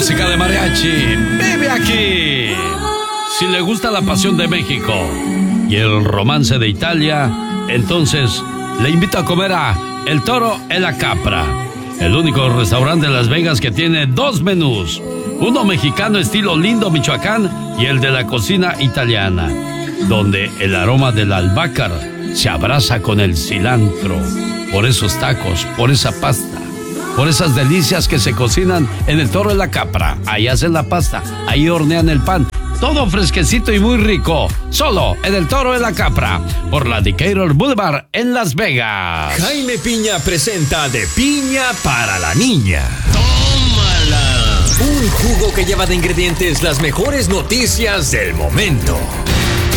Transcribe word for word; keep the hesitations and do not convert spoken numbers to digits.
música de mariachi vive aquí. Si le gusta la pasión de México y el romance de Italia, entonces le invito a comer a El Toro e la Capra, el único restaurante de Las Vegas que tiene dos menús, uno mexicano estilo Lindo, Michoacán, y el de la cocina italiana, donde el aroma del albácar se abraza con el cilantro, por esos tacos, por esa pasta, por esas delicias que se cocinan en El Toro de la Capra. Ahí hacen la pasta, ahí hornean el pan, todo fresquecito y muy rico, solo en El Toro de la Capra, por la Decatur Boulevard en Las Vegas. Jaime Piña presenta De Piña para la Niña. ¡Tómala! Un jugo que lleva de ingredientes las mejores noticias del momento.